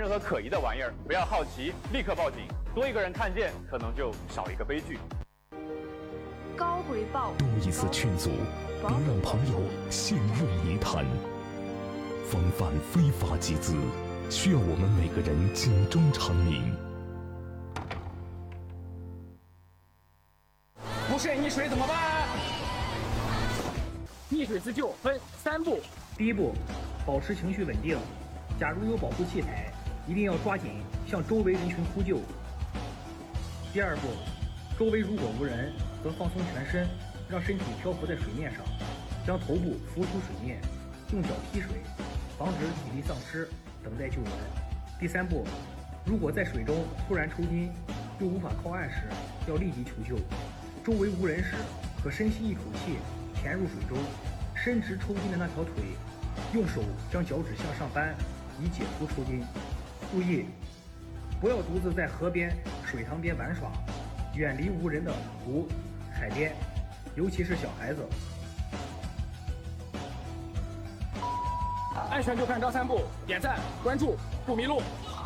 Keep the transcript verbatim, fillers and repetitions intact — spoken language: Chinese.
任何可疑的玩意儿，不要好奇，立刻报警。多一个人看见，可能就少一个悲剧。 高回报， 多一次劝阻，别让朋友陷入泥潭。防范非法集资，需要我们每个人警钟长鸣。 不慎溺水怎么办？溺水自救分三步。 第一步，保持情绪稳定。假如有保护器材，一定要抓紧向周围人群呼救。第二步，周围如果无人，则放松全身，让身体漂浮在水面上，将头部浮出水面，用脚踢水，防止体力丧失，等待救援。第三步，如果在水中突然抽筋，又无法靠岸时，要立即求救。周围无人时，可深吸一口气，潜入水中，伸直抽筋的那条腿，用手将脚趾向上扳，以解除抽筋。注意，不要独自在河边、水塘边玩耍，远离无人的湖、海边，尤其是小孩子。 安全就看张三步，点赞关注不迷路。